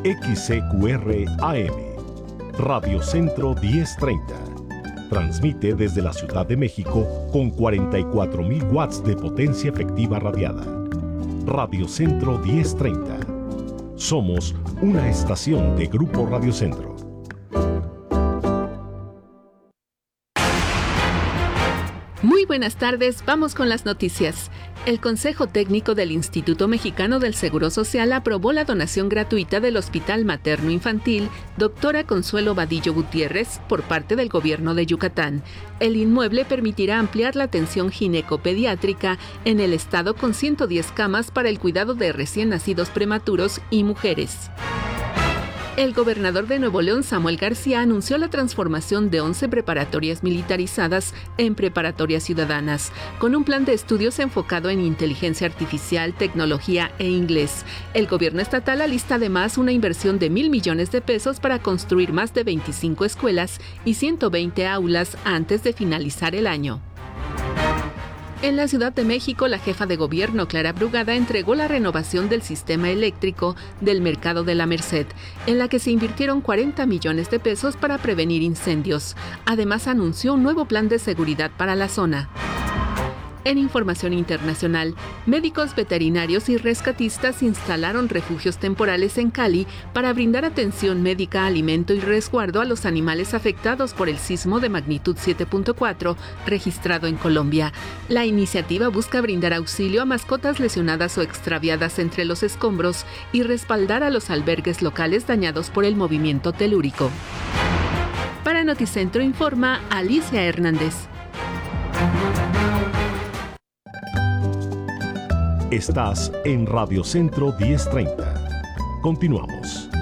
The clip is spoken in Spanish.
XCQR AM, Radio Centro 1030. Transmite desde la Ciudad de México con 44.000 watts de potencia efectiva radiada. Radio Centro 1030. Somos una estación de Grupo Radio Centro. Muy buenas tardes, vamos con las noticias. El Consejo Técnico del Instituto Mexicano del Seguro Social aprobó la donación gratuita del Hospital Materno Infantil Doctora Consuelo Vadillo Gutiérrez por parte del Gobierno de Yucatán. El inmueble permitirá ampliar la atención ginecopediátrica en el estado con 110 camas para el cuidado de recién nacidos prematuros y mujeres. El gobernador de Nuevo León, Samuel García, anunció la transformación de 11 preparatorias militarizadas en preparatorias ciudadanas, con un plan de estudios enfocado en inteligencia artificial, tecnología e inglés. El gobierno estatal alista además una inversión de 1,000 millones de pesos para construir más de 25 escuelas y 120 aulas antes de finalizar el año. En la Ciudad de México, la jefa de gobierno, Clara Brugada, entregó la renovación del sistema eléctrico del Mercado de la Merced, en la que se invirtieron 40 millones de pesos para prevenir incendios. Además, anunció un nuevo plan de seguridad para la zona. En información internacional, médicos veterinarios y rescatistas instalaron refugios temporales en Cali para brindar atención médica, alimento y resguardo a los animales afectados por el sismo de magnitud 7.4 registrado en Colombia. La iniciativa busca brindar auxilio a mascotas lesionadas o extraviadas entre los escombros y respaldar a los albergues locales dañados por el movimiento telúrico. Para Noticentro informa Alicia Hernández. Estás en Radio Centro 1030. Continuamos.